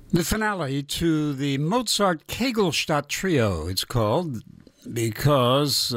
The finale to the Mozart Kegelstadt Trio, it's called, because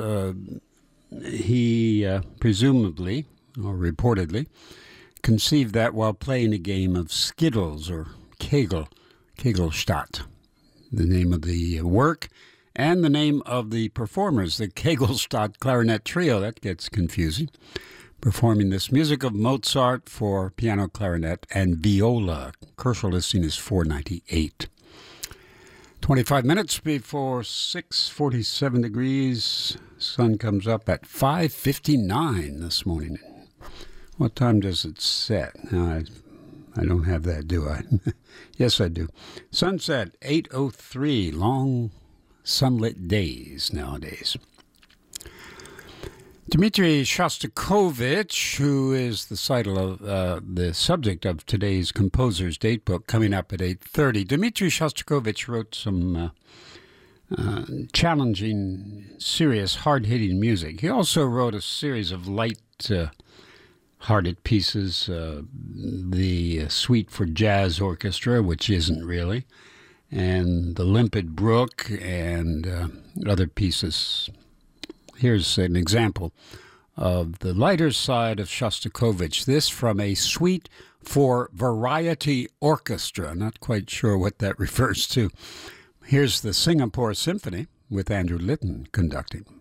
he presumably, or reportedly, conceived that while playing a game of Skittles, or Kegelstadt, the name of the work, and the name of the performers, the Kegelstadt Clarinet Trio. That gets confusing. Performing this music of Mozart for piano, clarinet, and viola. Commercial listing is $498. 25 minutes before 6:47 degrees. Sun comes up at 5:59 this morning. What time does it set? I don't have that, do I? Yes, I do. Sunset, 8:03. Long sunlit days nowadays. Dmitri Shostakovich, who is the subject of today's Composer's Datebook, coming up at 8:30. Dmitri Shostakovich wrote some challenging, serious, hard-hitting music. He also wrote a series of light-hearted pieces, the Suite for Jazz Orchestra, which isn't really, and The Limpid Brook, and other pieces. Here's an example of the lighter side of Shostakovich. This from a Suite for Variety Orchestra. Not quite sure what that refers to. Here's the Singapore Symphony with Andrew Litton conducting.